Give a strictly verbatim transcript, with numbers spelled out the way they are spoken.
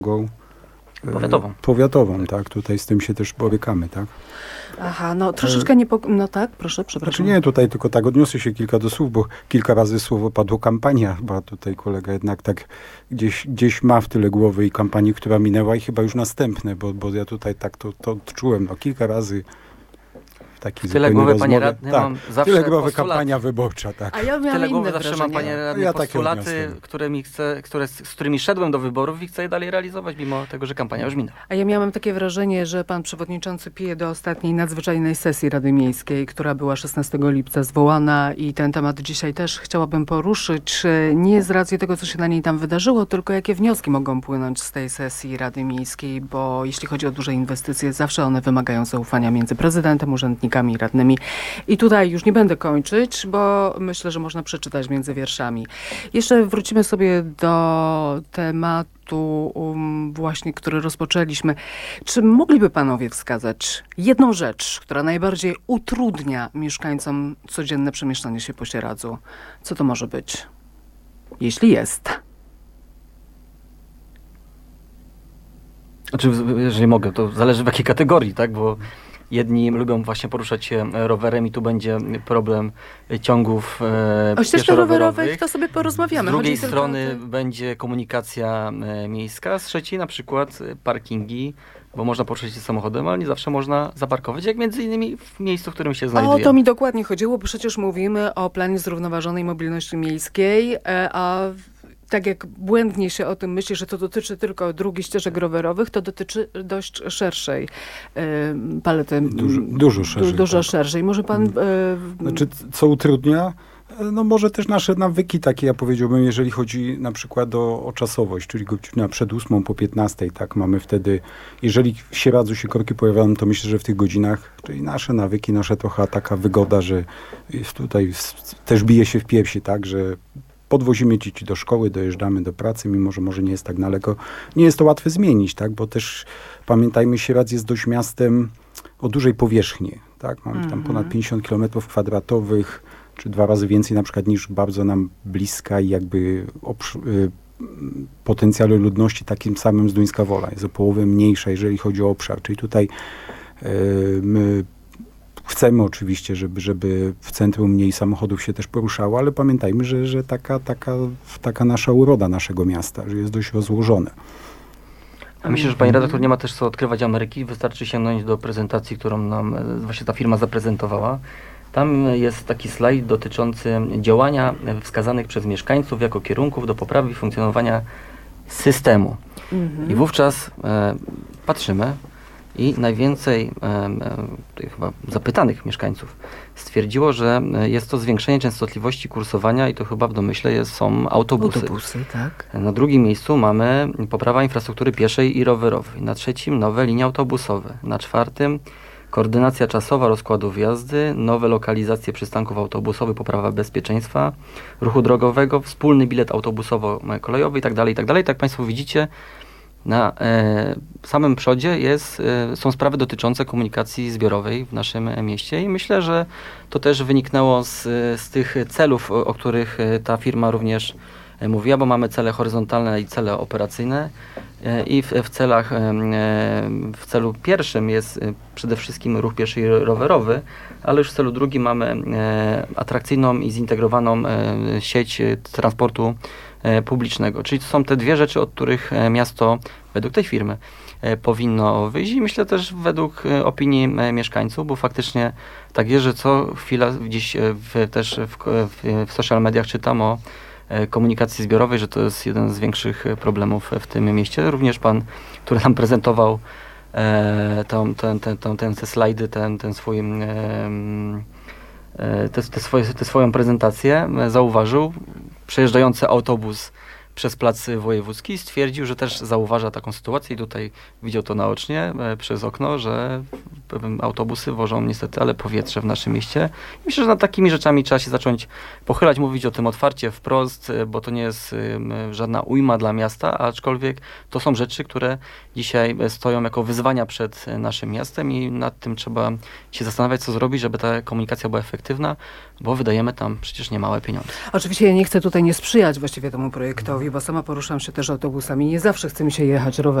Powiatową. Powiatową, tak. Tutaj z tym się też borykamy, tak. Aha, no troszeczkę nie... No tak, proszę, przepraszam. Znaczy nie, tutaj tylko tak odniosę się kilka do słów, bo kilka razy słowo padło kampania, bo tutaj kolega jednak tak gdzieś, gdzieś ma w tyle głowy i kampanii, która minęła i chyba już następne, bo, bo ja tutaj tak to, to odczułem, no kilka razy taki w tyle głowy, panie rozmowie. radny, tak, mam zawsze tyle głowy postulat. kampania wyborcza, tak. A ja W miałam tyle głowy inne zawsze mam, wrażenie. panie radny, Ja takie postulaty, odniosłem. którymi chcę, które, z którymi szedłem do wyborów i chcę je dalej realizować, mimo tego, że kampania już minęła. A ja miałam takie wrażenie, że pan przewodniczący pije do ostatniej nadzwyczajnej sesji Rady Miejskiej, która była szesnastego lipca zwołana i ten temat dzisiaj też chciałabym poruszyć. Nie z racji tego, co się na niej tam wydarzyło, tylko jakie wnioski mogą płynąć z tej sesji Rady Miejskiej, bo jeśli chodzi o duże inwestycje, zawsze one wymagają zaufania między prezydentem, urzędnikami i radnymi. I tutaj już nie będę kończyć, bo myślę, że można przeczytać między wierszami. Jeszcze wrócimy sobie do tematu um, właśnie, który rozpoczęliśmy. Czy mogliby panowie wskazać jedną rzecz, która najbardziej utrudnia mieszkańcom codzienne przemieszczanie się po Sieradzu? Co to może być? Jeśli jest. Znaczy, jeżeli mogę, to zależy w jakiej kategorii, tak, bo jedni lubią właśnie poruszać się rowerem i tu będzie problem ciągów e, O ścieżkach pieszo-rowerowych. rowerowych to sobie porozmawiamy. Z drugiej Chodzi tylko strony o to- będzie komunikacja e, miejska, z trzeciej na przykład e, parkingi, bo można poruszać się samochodem, ale nie zawsze można zaparkować, jak między innymi w miejscu, w którym się O znajduje. to mi dokładnie chodziło, bo przecież mówimy o planie zrównoważonej mobilności miejskiej, e, a tak jak błędnie się o tym myśli, że to dotyczy tylko dróg i ścieżek rowerowych, to dotyczy dość szerszej e, palety. Dużo, dużo szerzej. Du, dużo tak. szerzej. Może pan... E, Znaczy, co utrudnia? No może też nasze nawyki takie, ja powiedziałbym, jeżeli chodzi na przykład o, o czasowość, czyli godzina przed ósmą po piętnastej, tak, mamy wtedy, jeżeli w Sieradzu się korki pojawiają, to myślę, że w tych godzinach, czyli nasze nawyki, nasza trochę taka wygoda, że jest tutaj, też bije się w piersi, tak, że podwozimy dzieci do szkoły, dojeżdżamy do pracy, mimo że może nie jest tak daleko. Nie jest to łatwe zmienić, tak, bo też pamiętajmy, Sieradz jest dość miastem o dużej powierzchni, tak, mamy tam ponad pięćdziesiąt kilometrów kwadratowych, czy dwa razy więcej na przykład niż bardzo nam bliska i jakby oprz- y, potencjale ludności takim samym z Duńska Wola. Jest o połowę mniejsza, jeżeli chodzi o obszar. Czyli tutaj y, my chcemy oczywiście, żeby, żeby w centrum mniej samochodów się też poruszało, ale pamiętajmy, że, że taka, taka, taka nasza uroda naszego miasta, że jest dość rozłożone. A myślę, że pani redaktor nie ma też co odkrywać Ameryki. Wystarczy sięgnąć do prezentacji, którą nam e, właśnie ta firma zaprezentowała. Tam jest taki slajd dotyczący działania wskazanych przez mieszkańców jako kierunków do poprawy funkcjonowania systemu. I wówczas e, patrzymy i najwięcej e, e, tutaj chyba zapytanych mieszkańców stwierdziło, że jest to zwiększenie częstotliwości kursowania i to chyba w domyśle jest, są autobusy. autobusy, tak. Na drugim miejscu mamy poprawa infrastruktury pieszej i rowerowej. Na trzecim nowe linie autobusowe. Na czwartym koordynacja czasowa rozkładów jazdy, nowe lokalizacje przystanków autobusowych, poprawa bezpieczeństwa ruchu drogowego, wspólny bilet autobusowo-kolejowy itd., itd. Tak jak Państwo widzicie, na e, samym przodzie jest, e, są sprawy dotyczące komunikacji zbiorowej w naszym mieście i myślę, że to też wyniknęło z, z tych celów, o, o których ta firma również e, mówiła, bo mamy cele horyzontalne i cele operacyjne e, i w, w celach, e, w celu pierwszym jest e, przede wszystkim ruch pieszy i rowerowy, ale już w celu drugim mamy e, atrakcyjną i zintegrowaną e, sieć e, transportu e, publicznego. Czyli to są te dwie rzeczy, od których e, miasto według tej firmy e, powinno wyjść i myślę też według e, opinii e, mieszkańców, bo faktycznie tak jest, że co chwila gdzieś e, w, też w, w, w social mediach czytam o e, komunikacji zbiorowej, że to jest jeden z większych e, problemów w tym mieście. Również pan, który nam prezentował e, tą, ten, ten, ten, ten, te slajdy, ten, ten swój e, e, te, te, swoje, te swoją prezentację e, zauważył przejeżdżający autobus przez plac wojewódzki, stwierdził, że też zauważa taką sytuację i tutaj widział to naocznie e, przez okno, że autobusy wożą niestety, ale powietrze w naszym mieście. I myślę, że nad takimi rzeczami trzeba się zacząć pochylać, mówić o tym otwarcie, wprost, e, bo to nie jest e, żadna ujma dla miasta, aczkolwiek to są rzeczy, które dzisiaj stoją jako wyzwania przed naszym miastem i nad tym trzeba się zastanawiać, co zrobić, żeby ta komunikacja była efektywna, bo wydajemy tam przecież niemałe pieniądze. Oczywiście ja nie chcę tutaj nie sprzyjać właściwie temu projektowi, rowerowi, bo sama poruszam się też autobusami. Nie zawsze chce mi się jechać rowerem.